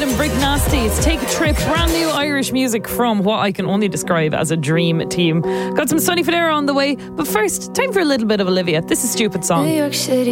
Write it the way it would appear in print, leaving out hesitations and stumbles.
and Brick Nasties. Take a trip. Brand new Irish music from what I can only describe as a dream team. Got some Sonny Fodera on the way. But first, time for a little bit of Olivia. This is Stupid Song. New York City.